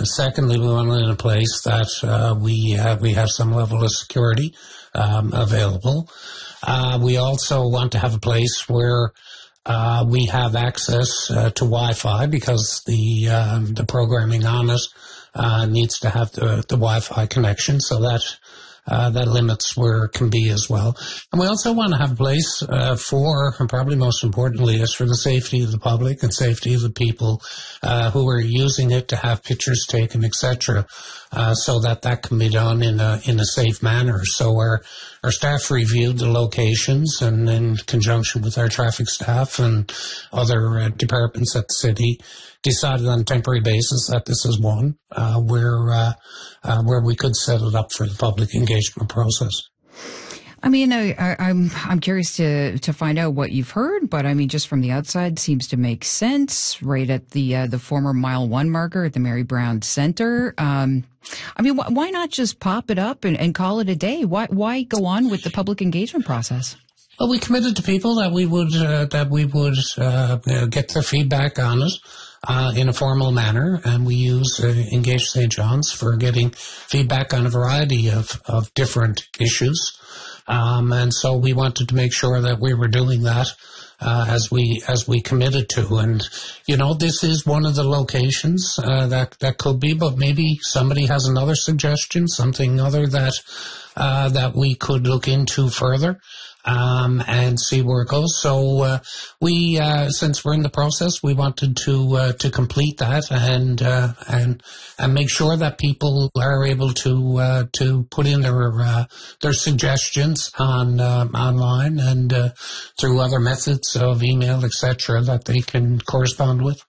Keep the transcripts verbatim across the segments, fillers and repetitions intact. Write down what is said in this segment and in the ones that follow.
Uh, secondly, we want it in a place that uh, we uh, we have some level of security um, available. Uh, we also want to have a place where uh, we have access uh, to Wi-Fi, because the uh, the programming on it uh, needs to have the, the Wi-Fi connection, so that Uh, that limits where it can be as well. And we also want to have a place uh, for, and probably most importantly, is for the safety of the public and safety of the people uh, who are using it to have pictures taken, et cetera, uh, so that that can be done in a in a safe manner. So our our staff reviewed the locations, and in conjunction with our traffic staff and other uh, departments at the city, decided on a temporary basis that this is one uh, where uh, uh, where we could set it up for the public engagement process. I mean, I, I, I'm I'm curious to to find out what you've heard, but I mean, just from the outside, seems to make sense. Right at the uh, the former mile one marker at the Mary Brown Center. Um, I mean, wh- why not just pop it up and, and call it a day? Why why go on with the public engagement process? Well, we committed to people that we would uh, that we would uh, get their feedback on it uh, in a formal manner, and we use uh, Engage Saint John's for getting feedback on a variety of, of different issues. Um, and so we wanted to make sure that we were doing that uh, as we as we committed to. And you know, this is one of the locations uh, that that could be, but maybe somebody has another suggestion, something other that uh, that we could look into further. Um, and see where it goes. So, uh, we, uh, since we're in the process, we wanted to, uh, to complete that and, uh, and, and make sure that people are able to, uh, to put in their, uh, their suggestions on, uh, online and, uh, through other methods of email, et cetera, that they can correspond with.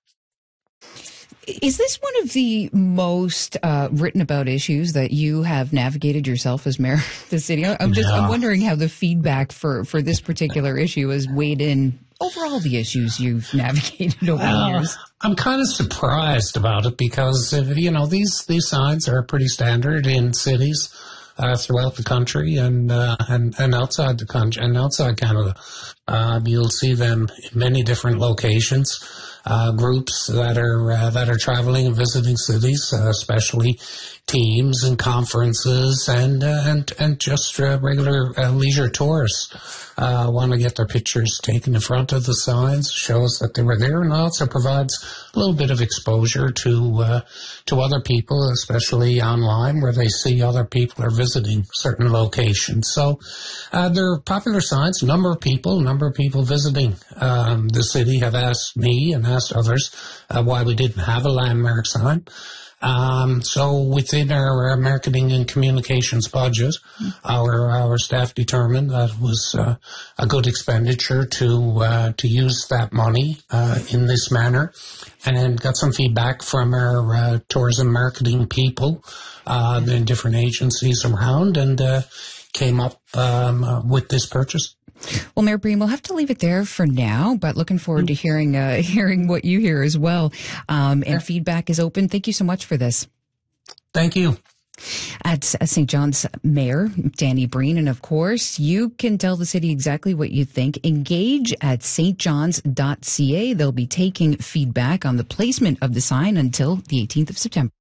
Is this one of the most uh, written about issues that you have navigated yourself as mayor of the city? I'm just yeah. I'm wondering how the feedback for, for this particular issue has weighed in over all the issues you've navigated over uh, the years. I'm kind of surprised about it because, you know, these, these signs are pretty standard in cities uh, throughout the country and, uh, and, and outside the country and outside Canada. Uh, you'll see them in many different locations. Uh, groups that are uh, that are traveling and visiting cities, uh, especially teams and conferences, and uh, and and just uh, regular uh, leisure tourists uh, want to get their pictures taken in front of the signs, shows that they were there, and also provides a little bit of exposure to uh, to other people, especially online, where they see other people are visiting certain locations. So uh, they're popular signs. A number of people, a number of people visiting um, the city have asked me and asked others uh, why we didn't have a landmark sign. Um, so within our, our marketing and communications budget, our our staff determined that it was uh, a good expenditure to uh, to use that money uh, in this manner, and got some feedback from our uh, tourism marketing people uh, in different agencies around, and uh, came up um, uh, with this purchase. Well, Mayor Breen, we'll have to leave it there for now, but looking forward to hearing uh, hearing what you hear as well. Um, and yeah. Feedback is open. Thank you so much for this. Thank you. At Saint John's Mayor Danny Breen, and of course, you can tell the city exactly what you think. Engage at s t johns dot c a. They'll be taking feedback on the placement of the sign until the eighteenth of September.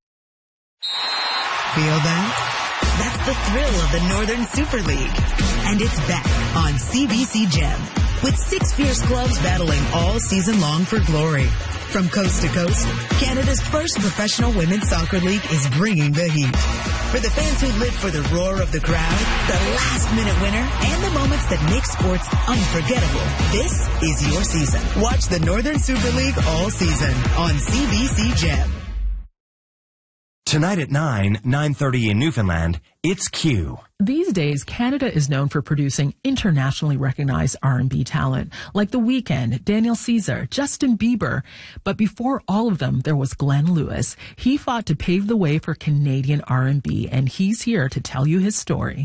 Feel that? That's the thrill of the Northern Super League. And it's back on C B C Gem, with six fierce clubs battling all season long for glory. From coast to coast, Canada's first professional women's soccer league is bringing the heat. For the fans who live for the roar of the crowd, the last-minute winner, and the moments that make sports unforgettable, this is your season. Watch the Northern Super League all season on C B C Gem. Tonight at nine, nine thirty in Newfoundland, it's Q. These days, Canada is known for producing internationally recognized R and B talent, like The Weeknd, Daniel Caesar, Justin Bieber. But before all of them, there was Glenn Lewis. He fought to pave the way for Canadian R and B, and he's here to tell you his story.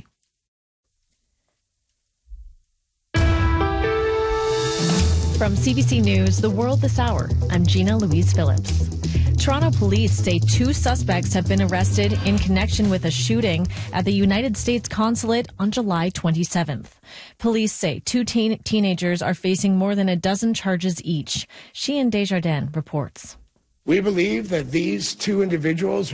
From C B C News, The World This Hour, I'm Gina Louise Phillips. Toronto police say two suspects have been arrested in connection with a shooting at the United States consulate on July twenty-seventh. Police say two teen- teenagers are facing more than a dozen charges each. Sheehan Desjardins reports. We believe that these two individuals